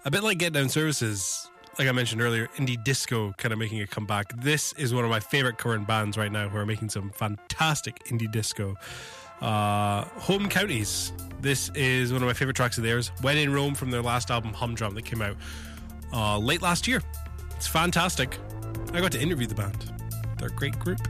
A bit like Get Down Services, like I mentioned earlier, indie disco kind of making a comeback. This is one of my favourite current bands right now who are making some fantastic indie disco. Home Counties. This is one of my favourite tracks of theirs. When in Rome, from their last album Humdrum that came out late last year. It's fantastic. I got to interview the band. They're a great group.